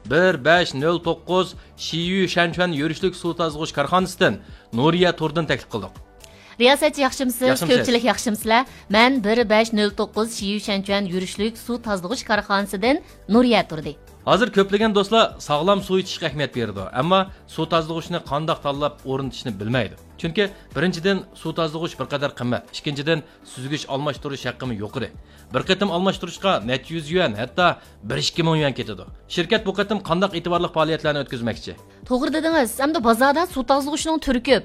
1509 Shiyu Shanchuan yurishlik suv tozg'ich korxonasidan Nuriya Turdan taklif qildik. Riyosatchi yaxshimisiz? Ko'pchilik yaxshimsizlar? Men 1509 Shiyu Shanchuan yurishlik suv tozg'ich korxonasidan Nuriya Turdi. Hozir ko'plagan do'stlar sog'lom suv ichishga ahamiyat beradi, ammo suv tozg'ichni qandoq tanlab o'rnatishni bilmaydi. Chunki birinchidan suv tozg'ich bir qadar qimmat, ikkinchidan suzgich almashtirish haqqimi yuqori. Bir qatim almashtirishga net 100 yuan, hatto 1-2 ming yuan ketadi. Shirkat bu qatim qandoq e'tiborli faoliyatlarni o'tkazmoqchi? To'g'ri dedingiz. Hamda bozorda suv tozg'ichning turi ko'p.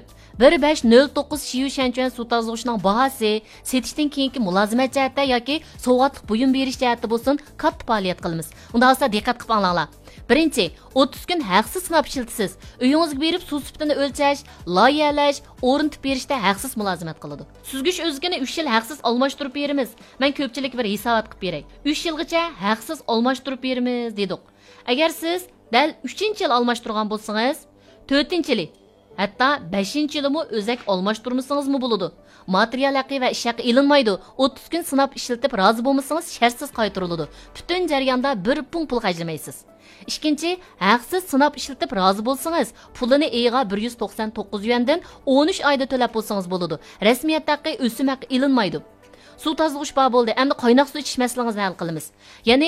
1509 Shiyu Shanchuan suv tozg'ichning bahasi setishdan keyingi mulozimat jihatda yoki sovg'atlik buyum berish jihatda bo'lsin, katta faoliyat qilamiz. Unda hozir diqqat qilib anglanglar. Birinchi, 30 kun haqsiz sinab ishlatasiz. Uyingizga berib suv sifatini o'lchash, loyihalash, o'rnatib berishda haqsiz mulozimat qiladi. Suzgich o'zigini 3 yil haqsiz almashtirib beramiz. Men ko'pchilik bir hisobot qilib beray. 3 yilgacha haqsiz almashtirib beramiz dedik. Agar siz dal 3-yil almashtirgan bo'lsangiz, 4-yili hatta 5-yilimi o'zak almashtirmasangiz bo'ladi. Material haqi va ish haqi ilinmaydi. 30 kun sinab ishlatib rozi bo'lmasangiz shartsiz qaytariladi. Butun jarayonda bir pul xarjlamaysiz. İkinci, haqsiz sinab ishlatib rozi bo'lsangiz, pulini eyiga 199 yuandan 13 oyda to'lab bo'lsangiz bo'ladi. Rasmiyat haqqi o'sim haqqi ilinmaydi. Suv tozg'ich bar bo'ldi. Endi qaynoq suv ichish masalangizni hal qilamiz. Ya'ni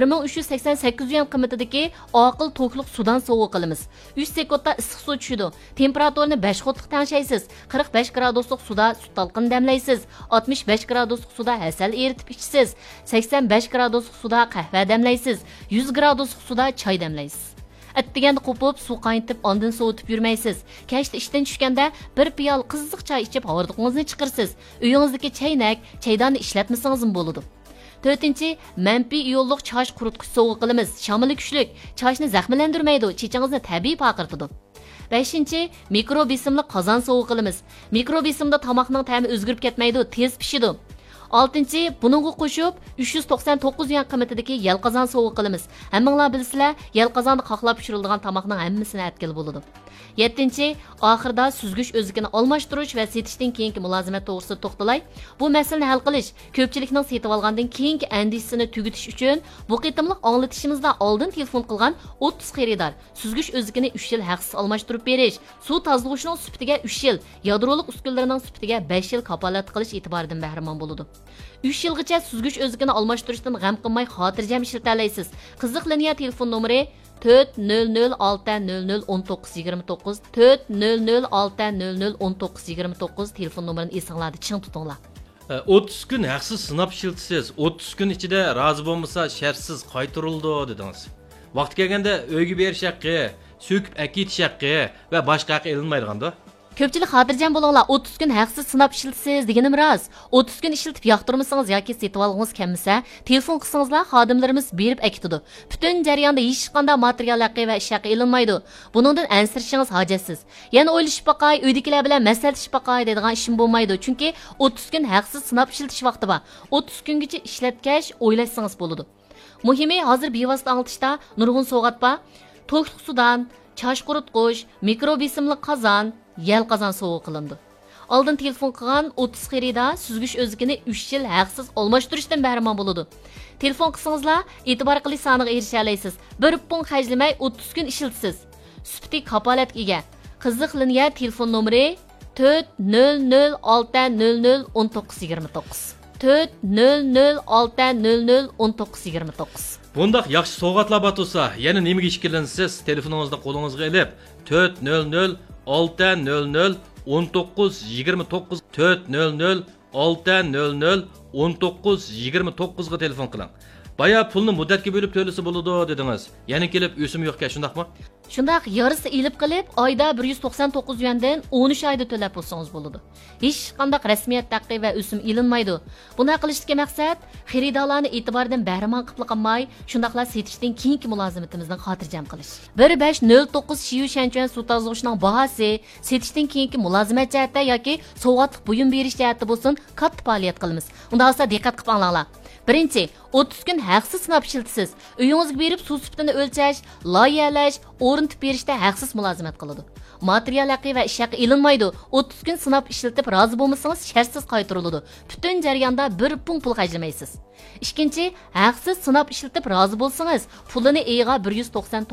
1388 yuan qiymatidagi oqil to'kliq suvdan sovuq qilamiz. 3 sekundda issiq suv tushidi. Temperaturini 5 xotliq tanshaysiz. 45 graduslik suda sut talqin damlaysiz. 65 graduslik suda asal eritib ichsiz. 85 graduslik suda qahva damlaysiz. 100 graduslik suda choy damlaysiz. Atdiganda qo'pib, suv qaynatib, ondan sovutib yurmaysiz. Kechda ishdan tushganda bir piyol qiziq choy ichib, hordiqingizni chiqarsiz. Uyingizdagi chaynak, chaydonni ishlatmasangiz ham bo'ladi. 4-chi, manfiy iyonliq chosh quritgich sovuq qilamiz. Shamili kuchli, choshni zaxmlantirmaydi, chechingizni tabiiy paqirtadi. 5-chi, mikrobesimli qozon sovuq qilamiz. Mikrobesimda tomoqning ta'mi o'zgarib ketmaydi, tez pishidi. 6-chi, buningga qo'shib 399 yuan qiymatidagi yal qozon sovuq qilamiz. Hammanglar bilsizlar, yal qozonda qoqlab pishirilgan tomoqning hammasini atkil bo'ladi. 7-chi, oxirida suzgich o'zigini almashtirish va setishdan keyingi mulozimat to'g'risida to'xtalay. Bu masalani hal qilish ko'pchilikning setib olgandan keyingi andishini tugutish uchun bu qitimliq anglatishimizda oldin telefon qilgan 30 xaridor suzgich o'zigini 3 yil haqsiz almashtirib berish, suv tozg'uchining sifatiga 3 yil, yadroliq uskunalarining sifatiga 5 yil kapolat qilish e'tiboridan bahramon bo'ladi. 3 yilgacha suzgich o'zigini almashtirishdan g'am qilmay xotirjam ishlata olasiz. Qiziq liniya telefon nomeri 400601929 400601929 telefon nomerini esinglarda ching tutinglar. 30 kun haqsiz sinab ishlatasiz. 30 kun ichida rozi bo'lmasa shartsiz qaytarildi dedingiz. Vaqt kelganda uyga berish haqqi, so'kib akitish haqqi va boshqa haqqi ilinmaydiganda. Ko'pchilik xotirjam bo'linglar. 30 kun haqsiz sinab ishlatasiz deganim rost. 30 kun ishlatib yoqtirmasangiz yoki setib olgangiz kelmasa, telefon qilsangizlar xodimlarimiz berib akitadi. Butun jarayonda hech qanday material haqqi va ish haqqi ilinmaydi. Buningdan ansirishingiz hojatsiz. Yana o'ylashib baqay, uydagilar bilan maslahatishib baqay deydigan ishim bo'lmaydi. Chunki 30 kun haqsiz sinab ishlatish vaqti bor. 30 kungacha ishlatgach o'ylashsangiz bo'ladi. Muhimi hozir bevosita anglatishda nurg'un sovg'at bor. To'kliq sudan, chosh quritgich, mikrobesimli qozon, yal qozon sovuq qilindi. Oldin telefon qilgan 30 xaridor suzgich o'zigini 3 yil haqsiz almashtirishdan bahramon bo'ladi. Telefon qilsangizlar, e'tibor qilish soniga erisha olasiz. Bir pul xarjlamay 30 kun ishlatasiz. Sufti kapolatga ega. Qiziq liniya telefon nomeri 400601929 400601929. Bundaq yaxshi sovg'atlar bor bo'lsa, yana nimaga ishkilansiz? Telefoningizni qo'lingizga olib 400 600 1929 400 600 1929 ga telefon qiling. Baya pulni muddatga bo'lib to'lasa bo'ladi dedingiz. Ya'ni kelib o'sim yo'qka, shundaqmi? Shundaq, yarısı ilib qilib, oyda 199 yuandan 13 oyda to'lab bo'lsangiz bo'ladi. Hech qanday rasmiyat haqqi va o'sim ilinmaydi. Buni qilishdagi maqsad xaridorlarni e'tibordan bahramon qilib qolmay, shundaqlar setishdan keyingi mulozimatimizdan xotirjam qilish. 1509 Shiyu Shanchuan suv tozg'uchining bahasi setishdan keyingi mulozimat jihatda yoki sovg'atlik buyum berish jihatda bo'lsin, katta faoliyat qilamiz. Unda hozir diqqat qilib anglanglar. Birinchi, 30 kun haqsiz sinab ishlatasiz. Uyingizga berib suv sifatini o'lchash, loyihalash, o'rnatib berishda haqsiz mulozimat qiladi. Material haqqi va ish haqqi ilinmaydi. 30 kun sinab ishlatib rozi bo'lmasangiz shartsiz qaytariladi. Butun jarayonda bir pul xarjlamaysiz. Ikkinchi, haqsiz sinab ishlatib rozi bo'lsangiz, pulini eyiga 199